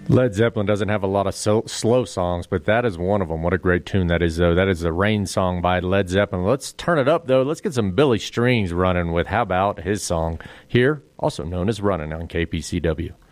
Led Zeppelin doesn't have a lot of slow songs, but that is one of them. What a great tune that is, though. That is the Rain song by Led Zeppelin. Let's turn it up, though. Let's get some Billy Strings running with How About his song here, also known as Running on KPCW.